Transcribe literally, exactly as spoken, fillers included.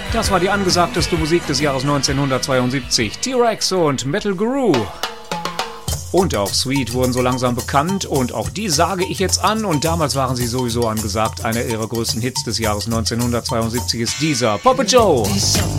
Das war die angesagteste Musik des Jahres neunzehnhundertzweiundsiebzig. T-Rex und Metal Guru. Und auch Sweet wurden so langsam bekannt und auch die sage ich jetzt an und damals waren sie sowieso angesagt. Einer ihrer größten Hits des Jahres neunzehnhundertzweiundsiebzig ist dieser, Papa Joe.